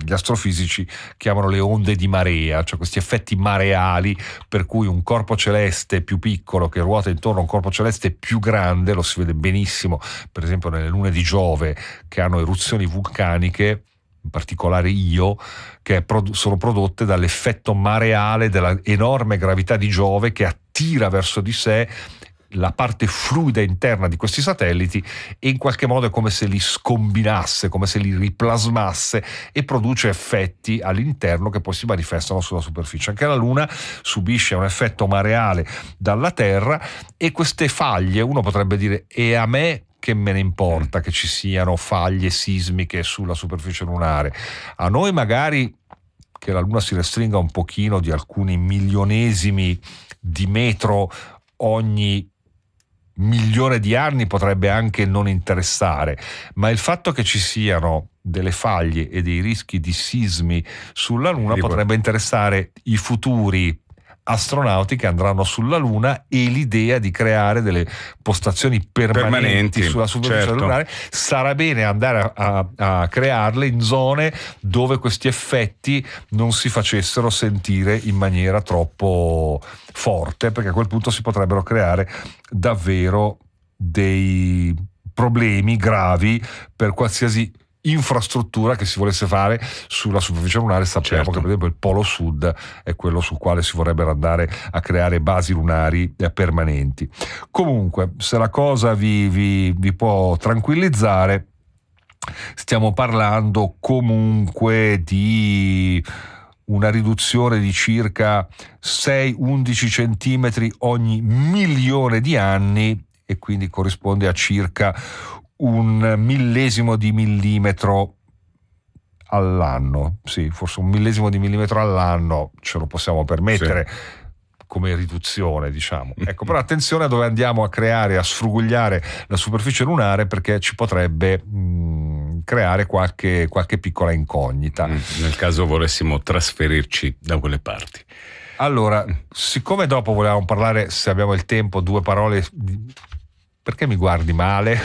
gli astrofisici chiamano le onde di marea, cioè questi effetti mareali per cui un corpo celeste più piccolo che ruota intorno a un corpo celeste più grande, lo si vede benissimo per esempio nelle lune di Giove che hanno eruzioni vulcaniche, in particolare Io, che sono prodotte dall'effetto mareale della enorme gravità di Giove che attira verso di sé la parte fluida interna di questi satelliti e in qualche modo è come se li scombinasse, come se li riplasmasse e produce effetti all'interno che poi si manifestano sulla superficie. Anche la Luna subisce un effetto mareale dalla Terra e queste faglie, uno potrebbe dire, e a me che me ne importa che ci siano faglie sismiche sulla superficie lunare? A noi magari che la Luna si restringa un pochino di alcuni milionesimi di metro ogni milione di anni potrebbe anche non interessare, ma il fatto che ci siano delle faglie e dei rischi di sismi sulla Luna potrebbe interessare i futuri astronauti che andranno sulla Luna e l'idea di creare delle postazioni permanenti sulla superficie lunare. Sarà bene andare a crearle in zone dove questi effetti non si facessero sentire in maniera troppo forte, perché a quel punto si potrebbero creare davvero dei problemi gravi per qualsiasi infrastruttura che si volesse fare sulla superficie lunare. Sappiamo che per esempio il polo sud è quello sul quale si vorrebbero andare a creare basi lunari permanenti. Comunque, se la cosa vi può tranquillizzare, stiamo parlando comunque di una riduzione di circa 6-11 centimetri ogni milione di anni e quindi corrisponde a circa un millesimo di millimetro all'anno. Sì, forse un millesimo di millimetro all'anno ce lo possiamo permettere come riduzione, diciamo. Ecco, però attenzione a dove andiamo a creare, a sfrugugliare la superficie lunare, perché ci potrebbe creare qualche piccola incognita. Nel caso volessimo trasferirci da quelle parti. Allora, siccome dopo volevamo parlare, se abbiamo il tempo, due parole. Perché mi guardi male?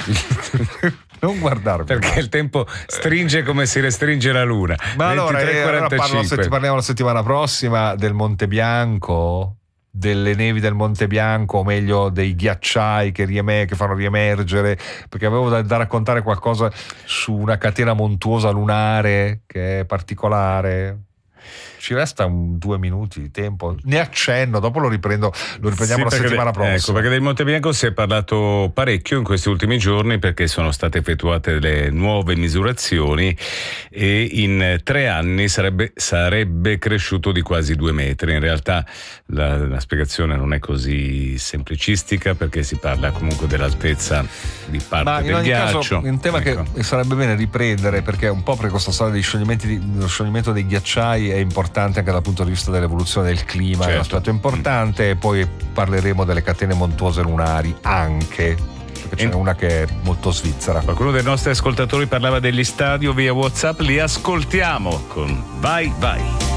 Non guardarmi perché male. Il tempo stringe come si restringe la luna. Ma allora parliamo la settimana prossima del Monte Bianco, delle nevi del Monte Bianco, o meglio dei ghiacciai che fanno riemergere, perché avevo da raccontare qualcosa su una catena montuosa lunare che è particolare. Ci resta 2 minuti di tempo, ne accenno, dopo lo riprendiamo la settimana prossima. Ecco, perché del Monte Bianco si è parlato parecchio in questi ultimi giorni, perché sono state effettuate delle nuove misurazioni e in 3 anni sarebbe cresciuto di quasi 2 metri. In realtà la spiegazione non è così semplicistica, perché si parla comunque dell'altezza di parte del ghiaccio. Caso, un tema che sarebbe bene riprendere, perché un po' per questa storia degli lo scioglimento dei ghiacciai è importante anche dal punto di vista dell'evoluzione del clima, è un aspetto importante, e poi parleremo delle catene montuose lunari anche, perché ce n'è una che è molto svizzera. Qualcuno dei nostri ascoltatori parlava degli stadio via WhatsApp, li ascoltiamo con Vai Vai.